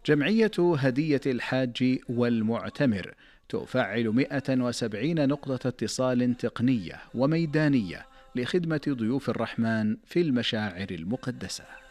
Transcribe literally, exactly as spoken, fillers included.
جمعية هدية الحاج والمعتمر تفعل مئة وسبعين نقطة اتصال تقنية وميدانية لخدمة ضيوف الرحمن في المشاعر المقدسة.